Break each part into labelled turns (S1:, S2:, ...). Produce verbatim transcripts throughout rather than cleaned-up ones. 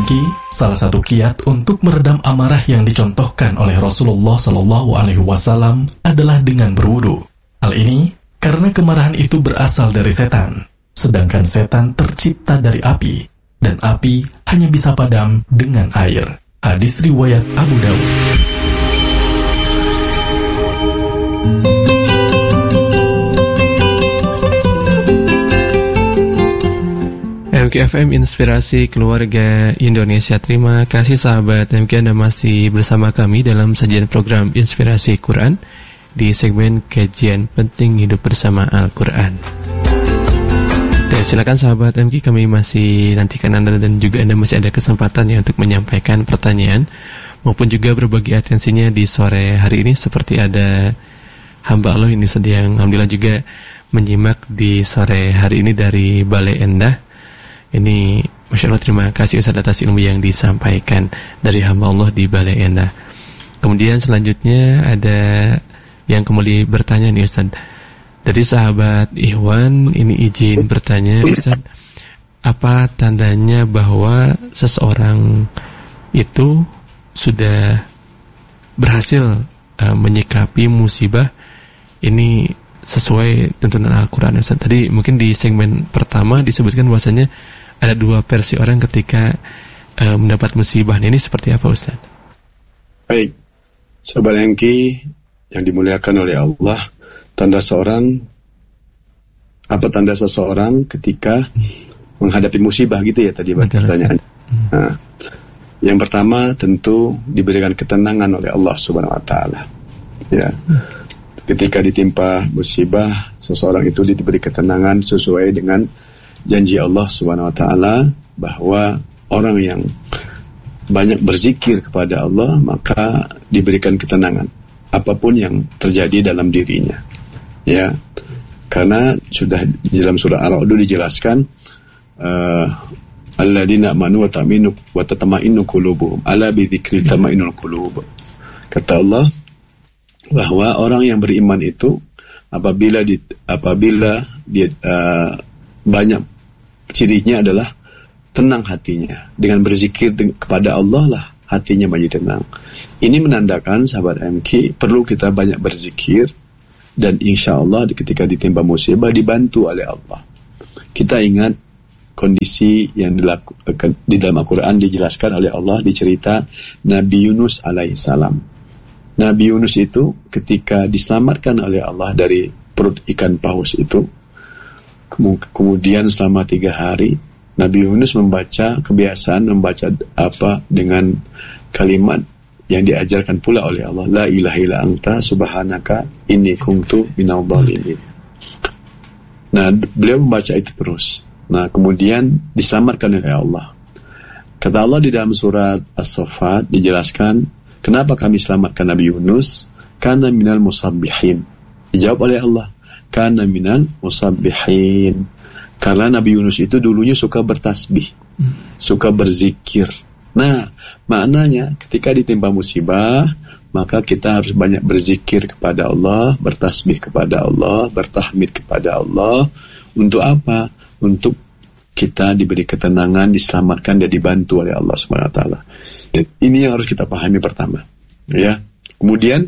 S1: M K, salah satu kiat untuk meredam amarah yang dicontohkan oleh Rasulullah Shallallahu Alaihi Wasallam adalah dengan berwudu. Hal ini karena kemarahan itu berasal dari setan, sedangkan setan tercipta dari api, dan api hanya bisa padam dengan air. Hadis riwayat Abu Dawud.
S2: M K F M Inspirasi Keluarga Indonesia. Terima kasih sahabat M K, Anda masih bersama kami dalam sajian program Inspirasi Quran di segmen Kajian Penting Hidup Bersama Al-Quran. Dan silakan sahabat M K, kami masih nantikan Anda dan juga Anda masih ada kesempatan ya untuk menyampaikan pertanyaan maupun juga berbagi atensinya di sore hari ini, seperti ada hamba Allah ini sedang alhamdulillah juga menyimak di sore hari ini dari Bale Endah. Ini Masya Allah, terima kasih Ustaz atas ilmu yang disampaikan dari hamba Allah di Bale Endah. Kemudian selanjutnya ada yang kembali bertanya nih Ustaz, dari sahabat Ikhwan ini izin bertanya Ustaz, apa tandanya bahwa seseorang itu sudah berhasil uh, menyikapi musibah ini sesuai tuntunan Al-Quran Ustaz? Tadi mungkin di segmen pertama disebutkan bahwasanya ada dua versi orang ketika uh, mendapat musibah. Ini seperti apa Ustaz?
S3: Baik, sahabat M K yang dimuliakan oleh Allah, tanda seorang, apa tanda seseorang ketika menghadapi musibah gitu ya tadi pertanyaan. Nah, yang pertama tentu diberikan ketenangan oleh Allah Subhanahu Wa Taala. Ya, ketika ditimpa musibah, seseorang itu diberi ketenangan sesuai dengan janji Allah Subhanahu Wa Taala bahwa orang yang banyak berzikir kepada Allah maka diberikan ketenangan apapun yang terjadi dalam dirinya. Ya, karena sudah di dalam surah Ar-Ra'd dijelaskan uh, alladzina amanu wa ta'minu wa tatma'innu qulubuhum ala bi dzikri tatma'innul qulub. Kata Allah bahwa orang yang beriman itu apabila di, apabila dia uh, banyak cirinya adalah tenang hatinya. Dengan berzikir kepada Allah lah hatinya menjadi tenang. Ini menandakan sahabat M K perlu kita banyak berzikir, dan insya Allah ketika ditimpa musibah dibantu oleh Allah. Kita ingat kondisi yang dilakukan di dalam Al-Quran, dijelaskan oleh Allah di cerita Nabi Yunus alaihissalam. Nabi Yunus itu ketika diselamatkan oleh Allah dari perut ikan paus itu, kemudian selama tiga hari Nabi Yunus membaca, kebiasaan membaca apa dengan kalimat yang diajarkan pula oleh Allah, la ilaha illa anta subhanaka inni kuntu minadh dhalimin. Nah, beliau membaca itu terus. Nah, kemudian diselamatkan oleh Allah. Kata Allah di dalam surat As-Saffat dijelaskan, kenapa kami selamatkan Nabi Yunus? Kana minal musabbihin. Dijawab oleh Allah, kana minal musabbihin. Karena Nabi Yunus itu dulunya suka bertasbih, hmm. suka berzikir. Nah, maknanya ketika ditimpa musibah, maka kita harus banyak berzikir kepada Allah, bertasbih kepada Allah, bertahmid kepada Allah. Untuk apa? Untuk kita diberi ketenangan, diselamatkan dan dibantu oleh Allah subhanahu wa taala. Ini yang harus kita pahami pertama. Ya. Kemudian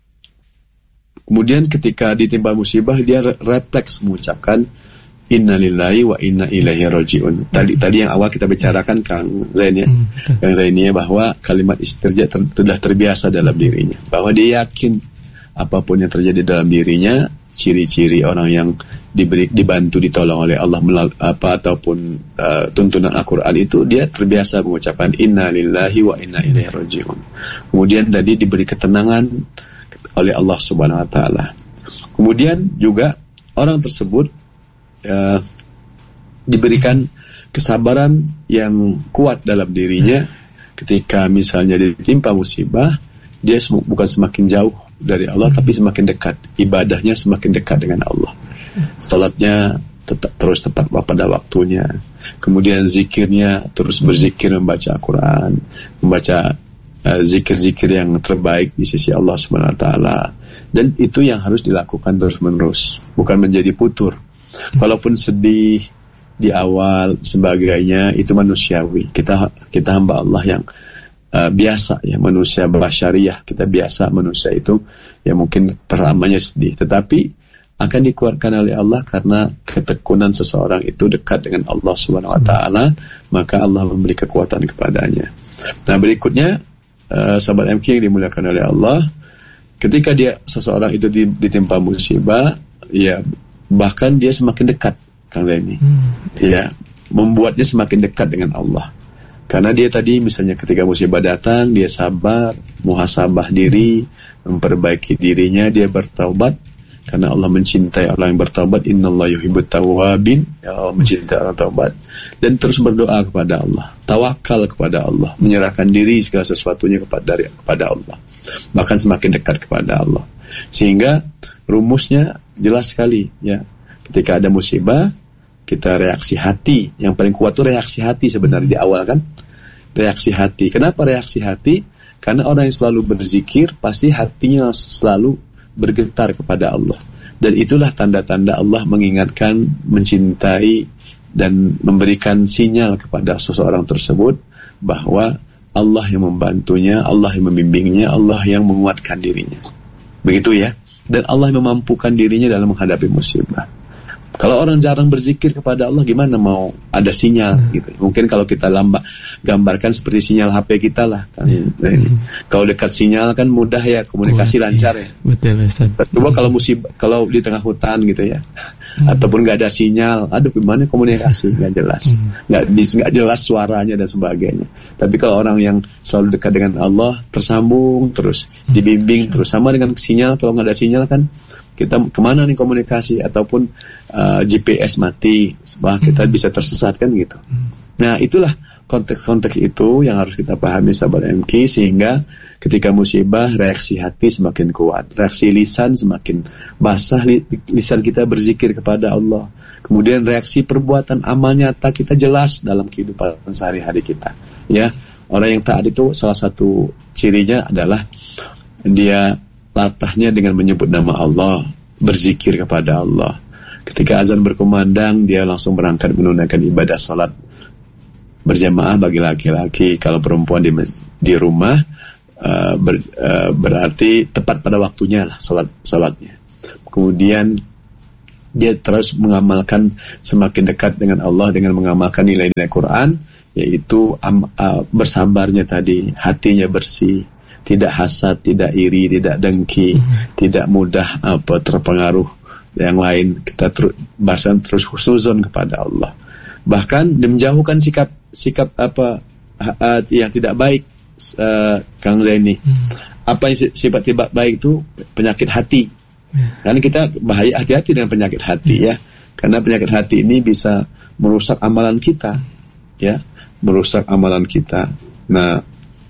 S3: kemudian ketika ditimpa musibah, dia refleks mengucapkan Inna lillahi wa inna ilaihi raji'un. Tadi tadi yang awal kita bicarakan Kang Zain ya, hmm. Kang Zain ya, bahwa kalimat istirja ter, sudah terbiasa dalam dirinya, bahwa dia yakin apapun yang terjadi dalam dirinya, ciri-ciri orang yang diberi dibantu ditolong oleh Allah melal, apa ataupun uh, tuntunan Al-Qur'an itu, dia terbiasa mengucapkan Inna lillahi wa inna ilaihi raji'un. Kemudian tadi diberi ketenangan oleh Allah Subhanahu wa taala. Kemudian juga orang tersebut Uh, diberikan kesabaran yang kuat dalam dirinya ketika misalnya ditimpa musibah, dia sem- bukan semakin jauh dari Allah tapi semakin dekat, ibadahnya semakin dekat dengan Allah, salatnya tetap terus tepat pada waktunya, kemudian zikirnya terus berzikir, membaca Al-Quran, membaca uh, zikir-zikir yang terbaik di sisi Allah subhanahu wa taala, dan itu yang harus dilakukan terus menerus, bukan menjadi putur. Walaupun sedih, di awal sebagainya itu manusiawi. Kita kita hamba Allah yang uh, biasa ya, manusia basyariah. Kita biasa manusia itu ya mungkin pertamanya sedih, tetapi akan dikuatkan oleh Allah karena ketekunan seseorang itu dekat dengan Allah Subhanahu wa taala, maka Allah memberi kekuatan kepadanya. Nah, berikutnya uh, sahabat M K yang dimuliakan oleh Allah, ketika dia seseorang itu ditimpa musibah, ya bahkan dia semakin dekat, Kang Zaini. Hmm. Ya, membuatnya semakin dekat dengan Allah. Karena dia tadi misalnya ketika musibah datang, dia sabar, muhasabah diri, memperbaiki dirinya, dia bertaubat. Karena Allah mencintai orang yang bertaubat, innallaha yuhibbut tawwabin, ya Allah mencintai orang taubat, dan terus berdoa kepada Allah, tawakal kepada Allah, menyerahkan diri segala sesuatunya kepada dari kepada Allah, bahkan semakin dekat kepada Allah. Sehingga rumusnya jelas sekali ya, ketika ada musibah kita reaksi hati, yang paling kuat itu reaksi hati sebenarnya di awal kan, reaksi hati. Kenapa reaksi hati? Karena orang yang selalu berzikir pasti hatinya selalu bergetar kepada Allah, dan itulah tanda-tanda Allah mengingatkan, mencintai, dan memberikan sinyal kepada seseorang tersebut bahwa Allah yang membantunya, Allah yang membimbingnya, Allah yang menguatkan dirinya, begitu ya. Dan Allah yang memampukan dirinya dalam menghadapi musibah. Kalau orang jarang berzikir kepada Allah, gimana mau ada sinyal gitu? Mungkin kalau kita lamba, gambarkan seperti sinyal H P kita lah kan. Hmm. Kalau dekat sinyal kan mudah ya, komunikasi oh, lancar ya.
S2: Betul, Ustaz.
S3: Coba kalau musibah, kalau di tengah hutan gitu ya, hmm. ataupun nggak ada sinyal, aduh gimana komunikasi, nggak jelas, nggak hmm. nggak jelas suaranya dan sebagainya. Tapi kalau orang yang selalu dekat dengan Allah, tersambung terus, dibimbing terus, sama dengan sinyal. Kalau nggak ada sinyal kan, kita kemana nih komunikasi, ataupun uh, G P S mati, bah kita hmm. bisa tersesat kan gitu. Hmm. Nah itulah konteks-konteks itu yang harus kita pahami sahabat M K, sehingga ketika musibah reaksi hati semakin kuat, reaksi lisan semakin basah, li, lisan kita berzikir kepada Allah. Kemudian reaksi perbuatan amal nyata kita jelas dalam kehidupan sehari-hari kita. Ya, orang yang taat itu salah satu cirinya adalah dia latahnya dengan menyebut nama Allah, berzikir kepada Allah. Ketika azan berkumandang, dia langsung berangkat menunaikan ibadah salat berjamaah bagi laki-laki. Kalau perempuan di di rumah, uh, ber, uh, berarti tepat pada waktunya lah salat salatnya. Kemudian dia terus mengamalkan, semakin dekat dengan Allah dengan mengamalkan nilai-nilai Quran, yaitu um, uh, bersabarnya tadi, hatinya bersih, tidak hasad, tidak iri, tidak dengki, hmm. tidak mudah apa terpengaruh yang lain. Kita terus bahkan terus husnuzon kepada Allah. Bahkan menjauhkan sikap sikap apa uh, yang tidak baik, uh, Kang Zaini. Hmm. Apa yang sifat tidak baik itu penyakit hati. Hmm. Karena kita bahaya, hati-hati dengan penyakit hati hmm. ya. Karena penyakit hati ini bisa merusak amalan kita, ya, merusak amalan kita. Nah,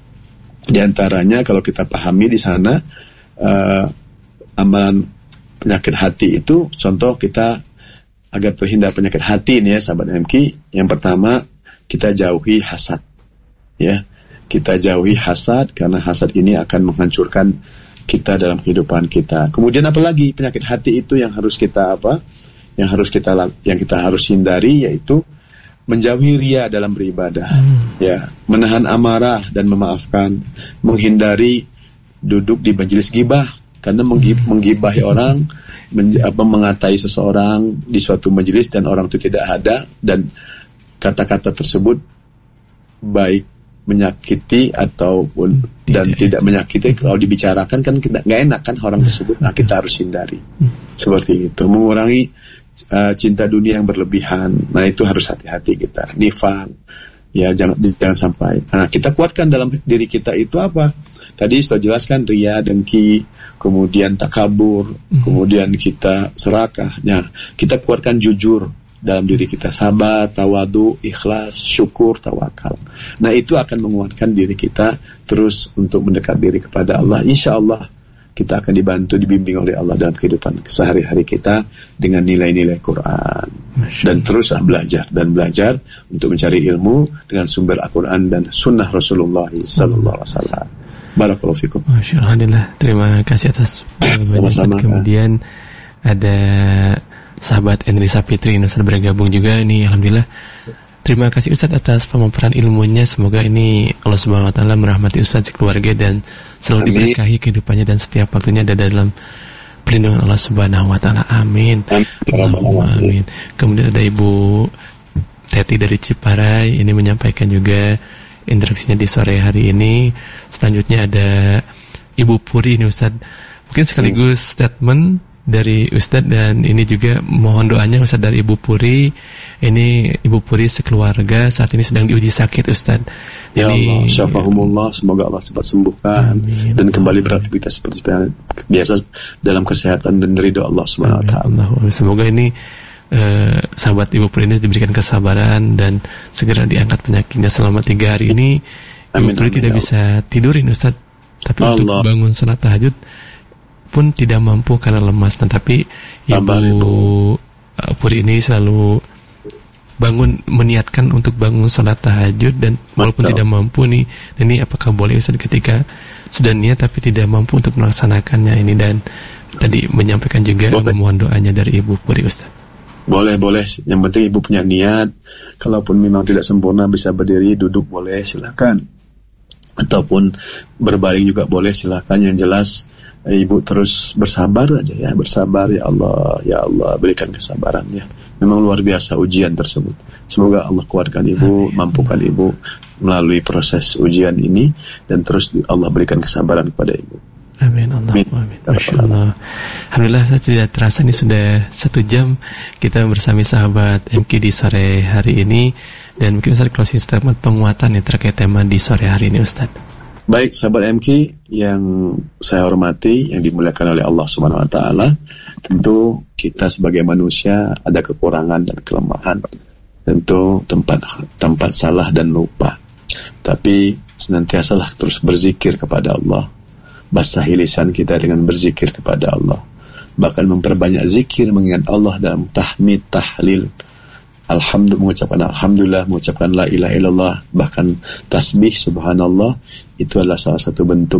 S3: di antaranya kalau kita pahami di sana uh, amalan penyakit hati itu, contoh kita agar terhindar penyakit hati ini ya sahabat M K, yang pertama kita jauhi hasad ya, kita jauhi hasad karena hasad ini akan menghancurkan kita dalam kehidupan kita. Kemudian apalagi penyakit hati itu yang harus kita apa yang harus kita yang kita harus hindari, yaitu menjauhi ria dalam beribadah, hmm. ya, menahan amarah dan memaafkan, menghindari duduk di majelis gibah, karena menggib, hmm. menggibahi orang, men, apa, mengatai seseorang di suatu majelis dan orang itu tidak ada, dan kata-kata tersebut baik menyakiti ataupun tidak, dan tidak menyakiti, kalau dibicarakan kan kita nggak enak kan orang tersebut. Nah, kita harus hindari hmm. seperti itu, mengurangi Uh, cinta dunia yang berlebihan. Nah, itu harus hati-hati kita. Nifaq, ya, jangan jangan sampai. Nah, kita kuatkan dalam diri kita itu apa? Tadi sudah jelaskan, ria, dengki, kemudian takabur, mm-hmm. kemudian kita serakah. Nah, kita kuatkan jujur dalam diri kita, sabar, tawadu, ikhlas, syukur, tawakal. Nah, itu akan menguatkan diri kita terus untuk mendekat diri kepada Allah. Insya Allah kita akan dibantu, dibimbing oleh Allah dalam kehidupan sehari-hari kita dengan nilai-nilai Quran. Dan teruslah belajar dan belajar untuk mencari ilmu dengan sumber Al-Quran dan Sunnah Rasulullah Sallallahu Alaihi Wasallam. Barakallahu fikum.
S2: Masya Allah, terima kasih atas
S3: sama-sama.
S2: Kemudian ada sahabat Endrisa Fitri Ustaz bergabung juga ini. Alhamdulillah. Terima kasih Ustaz atas pemaparan ilmunya. Semoga ini Allah Subhanahu wa taala merahmati Ustaz keluarga dan selalu diberkahi kehidupannya dan setiap waktunya ada dalam perlindungan Allah Subhanahu wa taala. Amin. Allahumma amin. Kemudian ada Ibu Teti dari Ciparai ini menyampaikan juga interaksinya di sore hari ini. Selanjutnya ada Ibu Puri ini Ustaz. Mungkin sekaligus statement dari Ustadz dan ini juga mohon doanya Ustadz dari Ibu Puri. Ini Ibu Puri sekeluarga saat ini sedang diuji sakit Ustadz.
S3: Ya
S2: ini,
S3: Allah, syafahumullah, semoga Allah cepat sembuhkan amin, dan kembali beraktivitas seperti biasa dalam kesehatan dan ridho Allah Subhanahu wa taala.
S2: Semoga ini eh, sahabat Ibu Puri ini diberikan kesabaran dan segera diangkat penyakitnya. Selama tiga hari ini Ibu amin, Puri amin, tidak ya bisa tidurin Ustadz, tapi Allah. Untuk bangun salat tahajud pun tidak mampu karena lemas. Nah, tapi Ibu Puri ini selalu bangun, meniatkan untuk bangun salat tahajud dan walaupun tidak mampu nih, ini apakah boleh Ustaz ketika sudah niat tapi tidak mampu untuk melaksanakannya ini, dan tadi menyampaikan juga memohon doanya dari Ibu Puri Ustaz.
S3: Boleh, boleh. Yang penting Ibu punya niat. Kalaupun memang tidak sempurna bisa berdiri, duduk boleh, silakan. Ataupun berbaring juga boleh, silakan. Yang jelas Ibu terus bersabar aja ya, bersabar ya Allah, ya Allah berikan kesabaran ya. Memang luar biasa ujian tersebut. Semoga Allah kuatkan Ibu, amin, mampukan Ibu melalui proses ujian ini dan terus Allah berikan kesabaran kepada Ibu.
S2: Amin, Allah, amin. Amin. Masya Allah. Alhamdulillah tidak terasa ini sudah satu jam kita bersama sahabat M K di sore hari ini, dan mungkin Ustaz closing statement penguatan yang terkait tema di sore hari ini Ustaz.
S3: Baik sahabat M K yang saya hormati, yang dimuliakan oleh Allah Subhanahu wa taala, tentu kita sebagai manusia ada kekurangan dan kelemahan. Tentu tempat tempat salah dan lupa. Tapi senantiasalah terus berzikir kepada Allah. Basahi lisan kita dengan berzikir kepada Allah. Bahkan memperbanyak zikir mengingat Allah dalam tahmid, tahlil, Alhamdulillah, mengucapkan Alhamdulillah, mengucapkan La ilaha illallah, bahkan tasbih subhanallah, itu adalah salah satu bentuk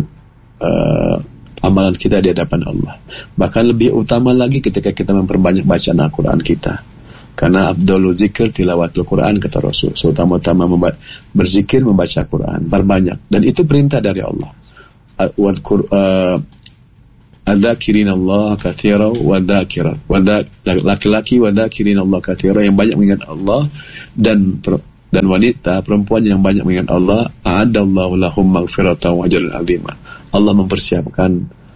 S3: uh, amalan kita di hadapan Allah. Bahkan lebih utama lagi ketika kita memperbanyak bacaan Al-Quran kita, karena abdulul zikir tilawatul Quran kata Rasul. So, utama-utama memba- berzikir, membaca Quran, berbanyak, dan itu perintah dari Allah. Wadkur uh, Adzakirin Allah katsira wa dzakirat. Laki-laki wa dzakirin Allah katsira, yang banyak mengingat Allah, dan dan wanita perempuan yang banyak mengingat Allah. A'adallahu lahum maghfiratan wa ajran 'azima. Allah mempersiapkan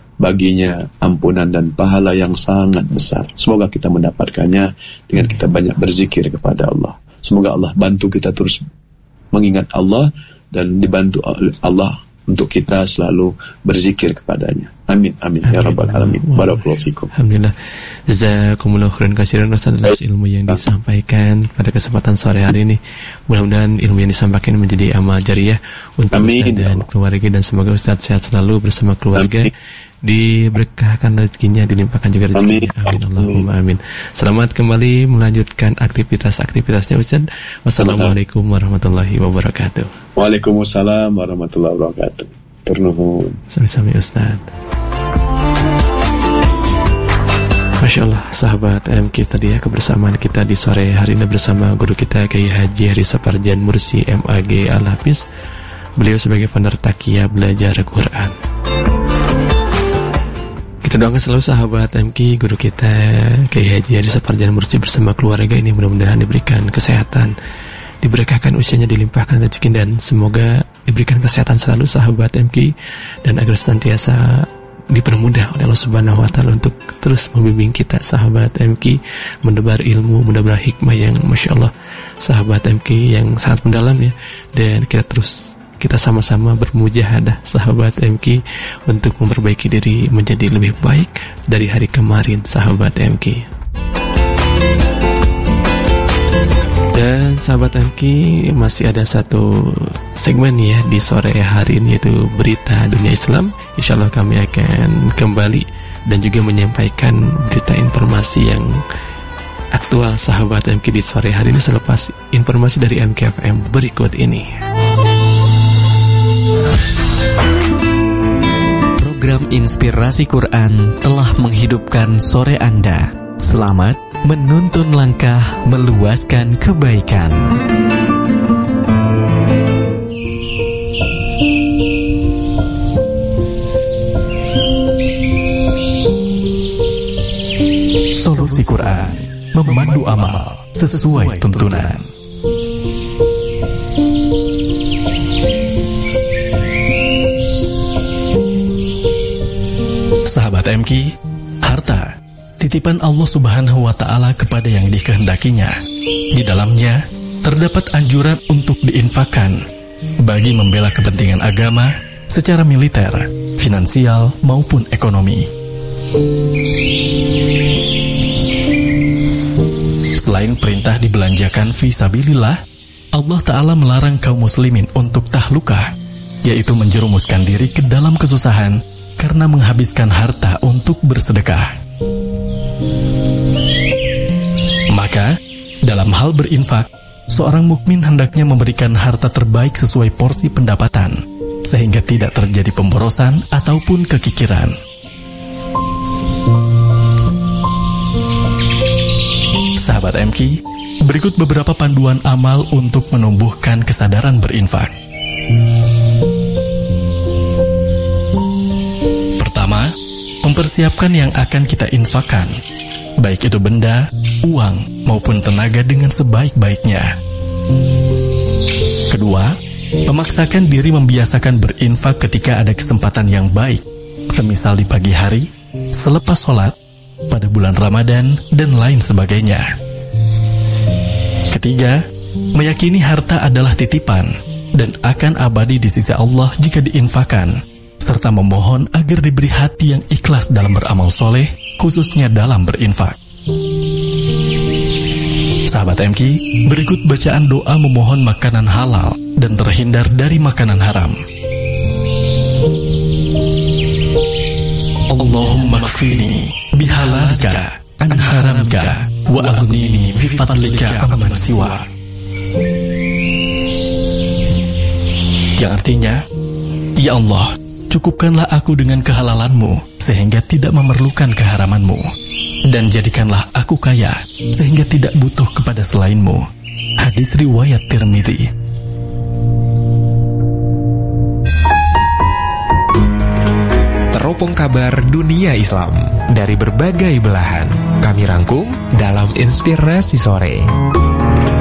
S3: baginya ampunan dan pahala yang sangat besar. Semoga kita mendapatkannya dengan kita banyak berzikir kepada Allah. Semoga Allah bantu kita terus mengingat Allah dan dibantu oleh Allah untuk kita selalu berzikir kepadanya. Amin, amin, amin ya rabbal alamin. Barakallahu fikum.
S2: Alhamdulillah. Jazakumullahu khairan katsiran Ustaz atas ilmu yang disampaikan pada kesempatan sore hari ini. Mudah-mudahan ilmu yang disampaikan menjadi amal jariah untuk Ustaz dan keluarga, dan semoga Ustaz sehat selalu bersama keluarga. Amin. Diberkahkan rezekinya, dilimpahkan juga rezekinya. Amin, Allahumma amin. Selamat kembali melanjutkan aktivitas-aktivitasnya Ustaz. Wassalamualaikum warahmatullahi wabarakatuh.
S3: Waalaikumsalam warahmatullahi wabarakatuh. Ternuhun.
S2: Sami-sami Ustaz. Masya Allah, sahabat M K, tadi ya kebersamaan kita di sore hari ini bersama guru kita Kiai Haji Hari Saparjan Mursi M A G Al-Hafiz. Beliau sebagai founder Taqiyah Belajar Quran. Kita doakan selalu sahabat M K, guru kita Kiai Haji Hari Saparjan Mursi bersama keluarga ini mudah-mudahan diberikan kesehatan, diberkahkan usianya, dilimpahkan rezeki, dan semoga diberikan kesehatan selalu sahabat M K, dan agar senantiasa dipermudah oleh Allah Subhanahu wa taala untuk terus membimbing kita sahabat M K mendebar ilmu, mendebar hikmah yang Masya Allah sahabat M K yang sangat mendalam ya, dan kita terus kita sama-sama bermujahadah sahabat M K untuk memperbaiki diri menjadi lebih baik dari hari kemarin sahabat M K. Dan sahabat M K, masih ada satu segmen ya di sore hari ini, yaitu berita dunia Islam. Insya Allah kami akan kembali dan juga menyampaikan berita informasi yang aktual sahabat M K di sore hari ini selepas informasi dari M K F M berikut ini.
S1: Program Inspirasi Quran telah menghidupkan sore Anda.
S4: Selamat menuntun langkah meluaskan kebaikan.
S1: Solusi Quran, memandu amal sesuai tuntunan. Sahabat M Q, harta titipan Allah Subhanahu wa Ta'ala kepada yang dikehendakinya. Di dalamnya terdapat anjuran untuk diinfakkan bagi membela kepentingan agama secara militer, finansial maupun ekonomi. Selain perintah dibelanjakan fi sabilillah, Allah Ta'ala melarang kaum muslimin untuk tahlukah, yaitu menjerumuskan diri ke dalam kesusahan karena menghabiskan harta untuk bersedekah. Maka, dalam hal berinfak, seorang mukmin hendaknya memberikan harta terbaik sesuai porsi pendapatan, sehingga tidak terjadi pemborosan ataupun kekikiran. Sahabat M Q, berikut beberapa panduan amal untuk menumbuhkan kesadaran berinfak. Pertama, mempersiapkan yang akan kita infakkan, baik itu benda, uang, maupun tenaga dengan sebaik-baiknya. Kedua, memaksakan diri membiasakan berinfak ketika ada kesempatan yang baik, semisal di pagi hari, selepas sholat, pada bulan Ramadan, dan lain sebagainya. Ketiga, meyakini harta adalah titipan dan akan abadi di sisi Allah jika diinfakkan, serta memohon agar diberi hati yang ikhlas dalam beramal soleh, khususnya dalam berinfak. Sahabat M Q, berikut bacaan doa memohon makanan halal dan terhindar dari makanan haram. Allahumma kfini bihalalika an haramika wa aghnini bi fadlika amman siwa. Yang artinya, ya Allah, cukupkanlah aku dengan kehalalanmu sehingga tidak memerlukan keharamanmu, dan jadikanlah aku kaya sehingga tidak butuh kepada selainmu. Hadis riwayat Tirmidzi.
S4: Teropong kabar dunia Islam dari berbagai belahan kami rangkum dalam Inspirasi Sore.